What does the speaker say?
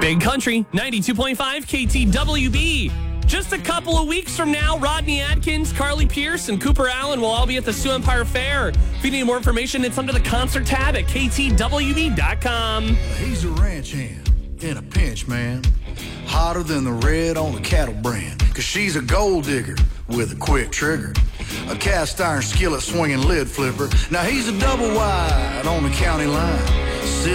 Big Country, 92.5 KTWB. Just a couple of weeks from now, Rodney Atkins, Carly Pierce, and Cooper Allen will all be at the Sioux Empire Fair. If you need more information, it's under the concert tab at ktwb.com. He's a ranch hand in a pinch, man. Hotter than the red on the cattle brand. Cause she's a gold digger with a quick trigger. A cast iron skillet swinging lid flipper. Now he's a double wide on the county line.